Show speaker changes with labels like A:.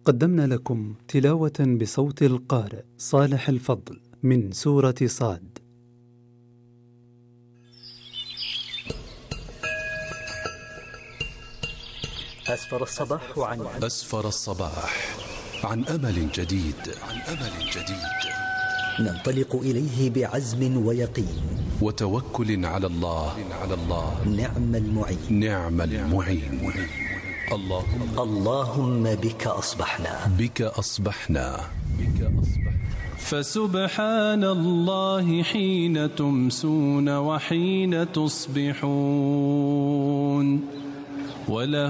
A: قدمنا لكم تلاوة بصوت القارئ صالح الفضل من سورة صاد.
B: أسفر الصباح عن أمل جديد.
C: ننطلق إليه بعزم ويقين
B: وتوكل على الله.
C: نعم المعين. اللهم بك أصبحنا.
D: فسبحان الله حين تمسون وحين تصبحون. وله